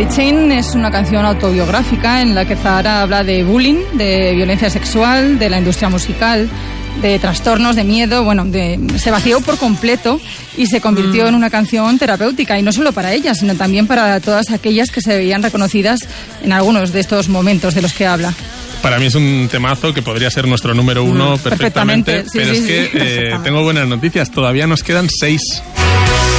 Happy Chain es una canción autobiográfica en la que Zahara habla de bullying, de violencia sexual, de la industria musical, de trastornos, de miedo. Bueno, se vació por completo y se convirtió en una canción terapéutica, y no solo para ella, sino también para todas aquellas que se veían reconocidas en algunos de estos momentos de los que habla. Para mí es un temazo que podría ser nuestro número 1 perfectamente, sí, pero sí, es que tengo buenas noticias, todavía nos quedan 6.